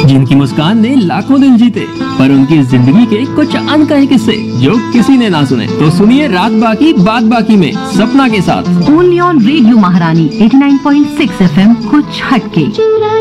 जिनकी मुस्कान ने लाखों दिल जीते, पर उनकी जिंदगी के कुछ अनकहे किस्से जो किसी ने ना सुने। तो सुनिए रात बाकी बात बाकी में सपना के साथ, ओनली ऑन रेडियो महारानी 89.6 FM, कुछ हटके।